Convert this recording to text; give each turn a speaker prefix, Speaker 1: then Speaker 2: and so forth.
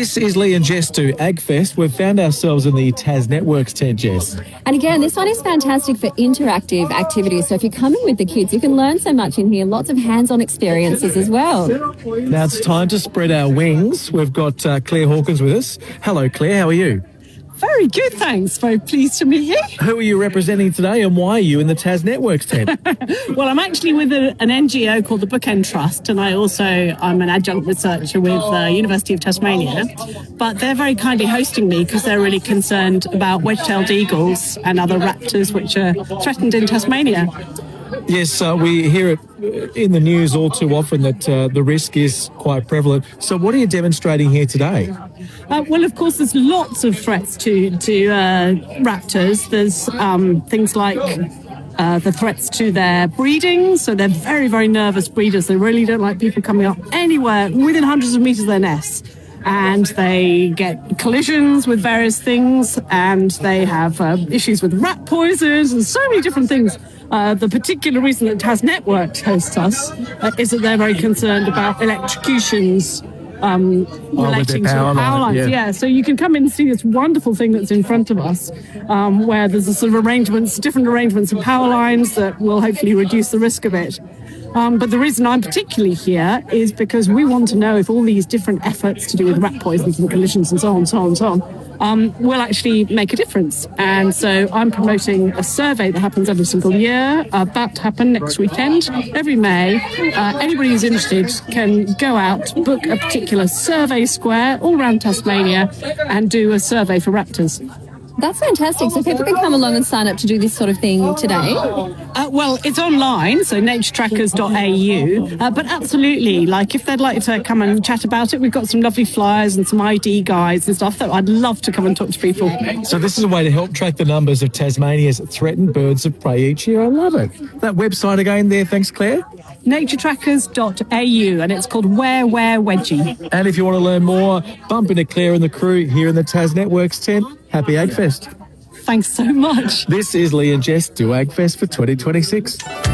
Speaker 1: This is Lee and Jess do AgFest. We've found ourselves in the Tas Networks tent, Jess.
Speaker 2: And again, this one is fantastic for interactive activities. So if you're coming with the kids, you can learn so much in here. Lots of hands-on experiences as well.
Speaker 1: Now it's time to spread our wings. We've got Claire Hawkins with us. Hello, Claire. How are you?
Speaker 3: Very good, thanks. Very pleased to meet you.
Speaker 1: Who are you representing today and why are you in the Tas Networks tent?
Speaker 3: Well, I'm actually with an NGO called the Bookend Trust, and I'm an adjunct researcher with the University of Tasmania. But they're very kindly hosting me because they're really concerned about wedge-tailed eagles and other raptors which are threatened in Tasmania.
Speaker 1: Yes, we hear it in the news all too often that the risk is quite prevalent. So what are you demonstrating here today?
Speaker 3: Well, of course, there's lots of threats to raptors. There's things like the threats to their breeding. So they're very, very nervous breeders. They really don't like people coming up anywhere within hundreds of metres of their nests. And they get collisions with various things, and they have issues with rat poisons and so many different things. The particular reason that Tas Networks hosts us is that they're very concerned about electrocutions relating to power lines. Yeah, so you can come in and see this wonderful thing that's in front of us, where there's a sort of different arrangements of power lines that will hopefully reduce the risk of it. But the reason I'm particularly here is because we want to know if all these different efforts to do with rat poisons and collisions and so on, will actually make a difference. And so I'm promoting a survey that happens every single year, about to happen next weekend, every May. Anybody who's interested can go out, book a particular survey square all around Tasmania and do a survey for raptors.
Speaker 2: That's fantastic. So people can come along and sign up to do this sort of thing today?
Speaker 3: Well, it's online, so naturetrackers.au. But absolutely, if they'd like to come and chat about it, we've got some lovely flyers and some ID guides and stuff that I'd love to come and talk to people.
Speaker 1: So this is a way to help track the numbers of Tasmania's threatened birds of prey each year. I love it. That website again there, thanks, Claire?
Speaker 3: naturetrackers.au, and it's called Where Wedgie.
Speaker 1: And if you want to learn more, bump into Claire and the crew here in the Tas Networks tent. Happy AgFest.
Speaker 3: Thanks so much.
Speaker 1: This is Lee and Jess do AgFest for 2026.